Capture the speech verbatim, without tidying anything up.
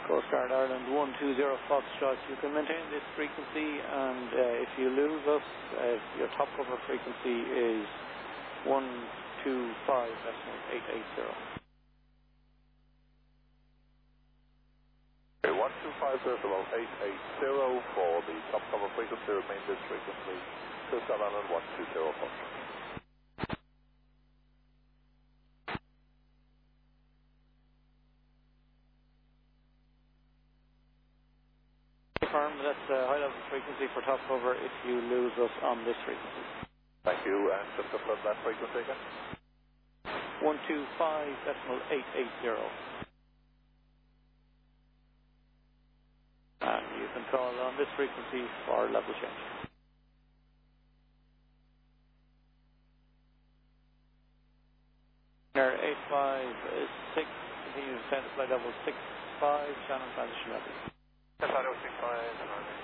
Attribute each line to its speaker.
Speaker 1: Coast Guard Ireland one two zero Foxtrot. You can maintain this frequency, and uh, if you lose us, uh, your top cover frequency is one two five eight eight zero.
Speaker 2: Okay, one two five decimal eight eight zero for the top cover frequency. Remain this frequency. Coast Guard Ireland one two zero Foxtrot.
Speaker 1: Confirm that's a high level frequency for top cover if you lose us on this frequency.
Speaker 2: Thank you, and just confirm that frequency again.
Speaker 1: one two five decimal eight eight zero. And you can call on this frequency for level change. Air eight five six, continue to descend to flight level six five, Shannon transition level.
Speaker 2: F I O six five.